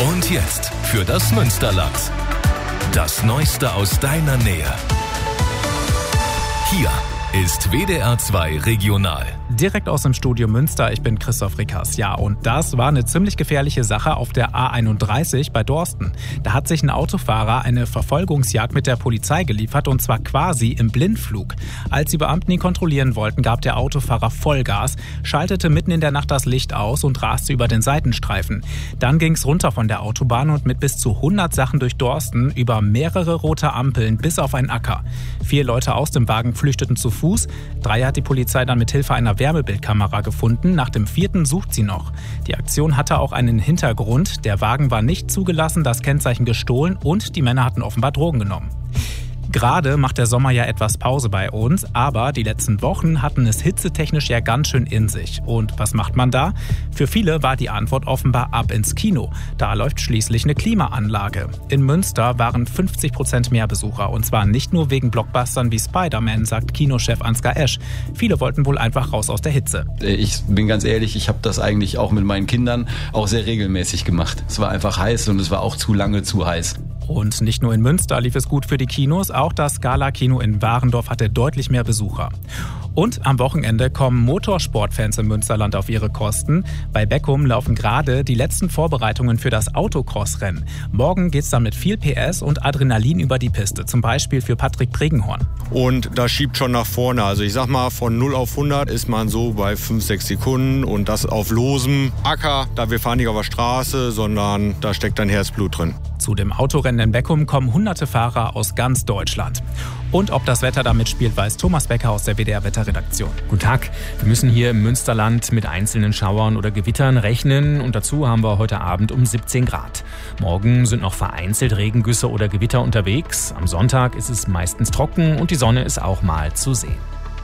Und jetzt für das Münsterland. Das Neueste aus deiner Nähe. Hier ist WDR 2 Regional. Direkt aus dem Studio Münster, ich bin Christoph Rickers. Ja, und das war eine ziemlich gefährliche Sache auf der A31 bei Dorsten. Da hat sich ein Autofahrer eine Verfolgungsjagd mit der Polizei geliefert, und zwar quasi im Blindflug. Als die Beamten ihn kontrollieren wollten, gab der Autofahrer Vollgas, schaltete mitten in der Nacht das Licht aus und raste über den Seitenstreifen. Dann ging's runter von der Autobahn und mit bis zu 100 Sachen durch Dorsten über mehrere rote Ampeln bis auf einen Acker. 4 Leute aus dem Wagen flüchteten zu Fuß. 3 hat die Polizei dann mit Hilfe einer Wärmebildkamera gefunden. Nach dem 4. sucht sie noch. Die Aktion hatte auch einen Hintergrund. Der Wagen war nicht zugelassen, das Kennzeichen gestohlen und die Männer hatten offenbar Drogen genommen. Gerade macht der Sommer ja etwas Pause bei uns, aber die letzten Wochen hatten es hitzetechnisch ja ganz schön in sich. Und was macht man da? Für viele war die Antwort offenbar ab ins Kino. Da läuft schließlich eine Klimaanlage. In Münster waren 50% mehr Besucher, und zwar nicht nur wegen Blockbustern wie Spider-Man, sagt Kinochef Ansgar Esch. Viele wollten wohl einfach raus aus der Hitze. Ich bin ganz ehrlich, ich habe das eigentlich auch mit meinen Kindern auch sehr regelmäßig gemacht. Es war einfach heiß und es war auch zu lange zu heiß. Und nicht nur in Münster lief es gut für die Kinos, auch das Scala-Kino in Warendorf hatte deutlich mehr Besucher. Und am Wochenende kommen Motorsportfans im Münsterland auf ihre Kosten. Bei Beckum laufen gerade die letzten Vorbereitungen für das Autocross-Rennen. Morgen geht's dann mit viel PS und Adrenalin über die Piste, zum Beispiel für Patrick Pregenhorn. Und das schiebt schon nach vorne. Also ich sag mal, von 0 auf 100 ist man so bei 5-6 Sekunden und das auf losem Acker. Da wir fahren nicht auf der Straße, sondern da steckt dann Herzblut drin. Zu dem Autorennen in Beckum kommen hunderte Fahrer aus ganz Deutschland. Und ob das Wetter da mitspielt, weiß Thomas Becker aus der WDR-Wetterredaktion. Guten Tag. Wir müssen hier im Münsterland mit einzelnen Schauern oder Gewittern rechnen. Und dazu haben wir heute Abend um 17 Grad. Morgen sind noch vereinzelt Regengüsse oder Gewitter unterwegs. Am Sonntag ist es meistens trocken und die Sonne ist auch mal zu sehen.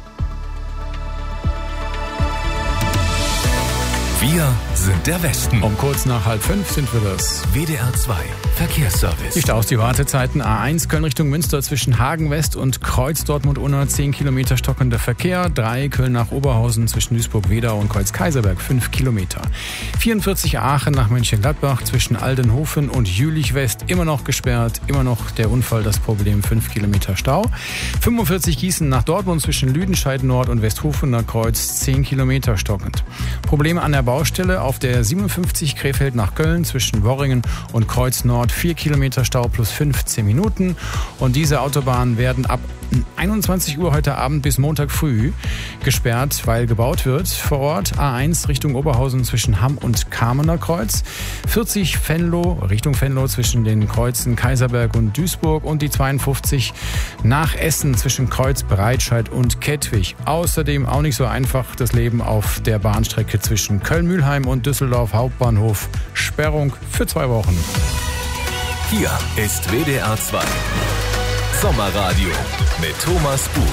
Wir sind der Westen. Um kurz nach 4:30 sind wir das. WDR 2 Verkehrsservice. Die Staus, die Wartezeiten. A1 Köln Richtung Münster zwischen Hagen West und Kreuz Dortmund-Unna 10 Kilometer stockender Verkehr. 3 Köln nach Oberhausen zwischen Duisburg-Wedau und Kreuz-Kaiserberg 5 Kilometer. 44 Aachen nach Mönchengladbach zwischen Aldenhofen und Jülich West immer noch gesperrt. Immer noch der Unfall, das Problem, 5 Kilometer Stau. 45 Gießen nach Dortmund zwischen Lüdenscheid Nord und Westhofener Kreuz 10 Kilometer stockend. Probleme an der Baustelle auf der 57 Krefeld nach Köln zwischen Worringen und Kreuz Nord 4 Kilometer Stau plus 15 Minuten. Und diese Autobahnen werden ab 21 Uhr heute Abend bis Montag früh gesperrt, weil gebaut wird. Vor Ort A1 Richtung Oberhausen zwischen Hamm und Kamener Kreuz. 40 Venlo Richtung Venlo zwischen den Kreuzen Kaiserberg und Duisburg und die 52 nach Essen zwischen Kreuz Breitscheid und Kettwig. Außerdem auch nicht so einfach das Leben auf der Bahnstrecke zwischen Köln-Mühlheim und Düsseldorf Hauptbahnhof. Sperrung für 2 Wochen. Hier ist WDR 2 Sommerradio mit Thomas Buch.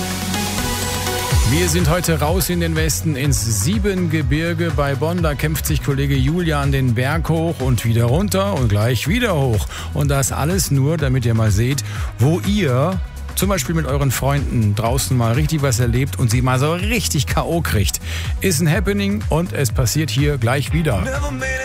Wir sind heute raus in den Westen ins Siebengebirge bei Bonn. Da kämpft sich Kollege Julian den Berg hoch und wieder runter und gleich wieder hoch. Und das alles nur, damit ihr mal seht, wo ihr zum Beispiel mit euren Freunden draußen mal richtig was erlebt und sie mal so richtig K.O. kriegt. Ist ein Happening und es passiert hier gleich wieder.